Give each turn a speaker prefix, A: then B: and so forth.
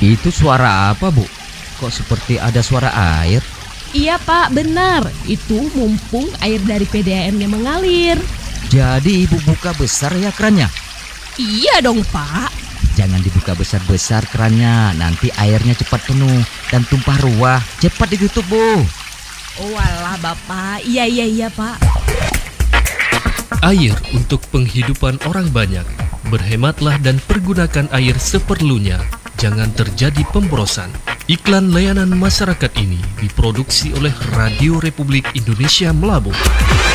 A: Itu suara apa, Bu? Kok seperti ada suara air?
B: Iya Pak, benar. Itu mumpung air dari PDAM-nya mengalir.
A: Jadi Ibu buka besar ya kerannya?
B: Iya dong Pak.
A: Jangan dibuka besar-besar kerannya, nanti airnya cepat penuh dan tumpah ruah. Cepat ditutup, Bu.
B: Oh walah Bapak, iya Pak.
C: Air untuk penghidupan orang banyak. Berhematlah dan pergunakan air seperlunya. Jangan terjadi pemborosan. Iklan layanan masyarakat ini diproduksi oleh Radio Republik Indonesia Melambu.